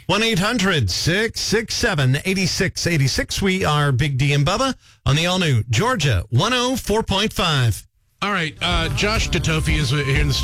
1-800-667-8686. We are Big D and Bubba on the all-new Georgia 104.5. All right, Josh Tatofi is here in the